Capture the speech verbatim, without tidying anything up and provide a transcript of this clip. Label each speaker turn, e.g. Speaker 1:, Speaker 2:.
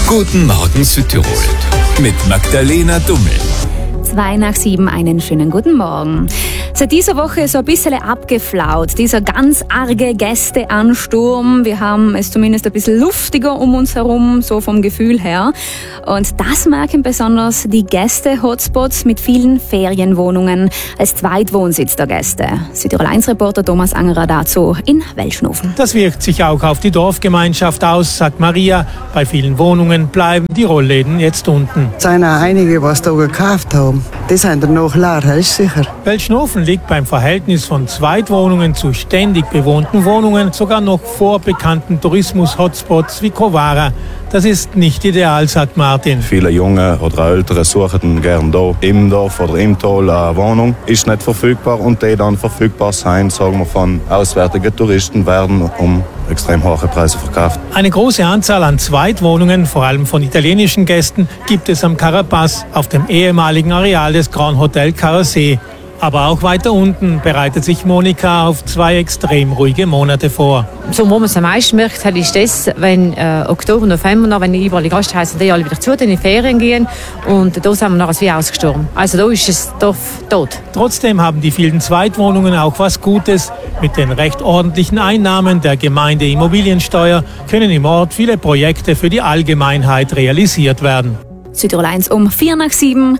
Speaker 1: Guten Morgen Südtirol mit Magdalena Dummel.
Speaker 2: Zwei nach sieben, einen schönen guten Morgen. Seit dieser Woche so ein bisschen abgeflaut, dieser ganz arge Gästeansturm. Wir haben es zumindest ein bisschen luftiger um uns herum, so vom Gefühl her. Und das merken besonders die Gäste-Hotspots mit vielen Ferienwohnungen als Zweitwohnsitz der Gäste. Südtirol eins Reporter Thomas Angerer dazu in Welschnofen.
Speaker 3: Das wirkt sich auch auf die Dorfgemeinschaft aus, sagt Maria. Bei vielen Wohnungen bleiben die Rollläden jetzt unten.
Speaker 4: Es sind auch einige, was da gekauft haben. Die sind dann noch leer, das ist sicher.
Speaker 3: Welschnofen liegt beim Verhältnis von Zweitwohnungen zu ständig bewohnten Wohnungen sogar noch vor bekannten Tourismus-Hotspots wie Kovara. Das ist nicht ideal, sagt Martin.
Speaker 5: Viele Junge oder Ältere suchen gerne da im Dorf oder im Tal eine Wohnung. Ist nicht verfügbar und die dann verfügbar sein, sagen wir, von auswärtigen Touristen werden um extrem hohe Preise verkauft.
Speaker 3: Eine große Anzahl an Zweitwohnungen, vor allem von italienischen Gästen, gibt es am Carapaz, auf dem ehemaligen Areal des Grand Hotel Carasee. Aber auch weiter unten bereitet sich Monika auf zwei extrem ruhige Monate vor.
Speaker 6: So, wo man es am meisten merkt, ist das, wenn äh, Oktober, November, noch, wenn überall die Gasthäuser die alle wieder zu, in die Ferien gehen. Und da sind wir noch wie ausgestorben. Also da ist das Dorf tot.
Speaker 3: Trotzdem haben die vielen Zweitwohnungen auch was Gutes. Mit den recht ordentlichen Einnahmen der Gemeindeimmobiliensteuer können im Ort viele Projekte für die Allgemeinheit realisiert werden.
Speaker 2: Südtirol eins um vier nach sieben.